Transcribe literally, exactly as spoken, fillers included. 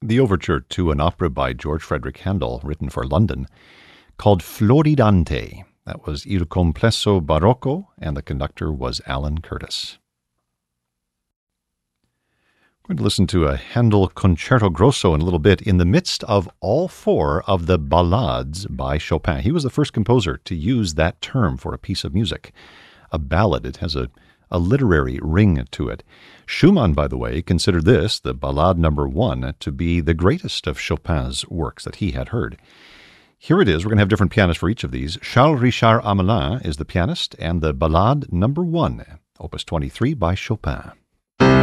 the overture to an opera by George Frederick Handel, written for London, called Floridante. That was Il Complesso Barocco, and the conductor was Alan Curtis. We're going to listen to a Handel Concerto Grosso in a little bit in the midst of all four of the ballades by Chopin. He was the first composer to use that term for a piece of music. A ballad, it has a, a literary ring to it. Schumann, by the way, considered this, the Ballade number one, to be the greatest of Chopin's works that he had heard. Here it is. We're going to have different pianists for each of these. Charles Richard Amelin is the pianist, and the Ballade number one, Opus twenty-three by Chopin.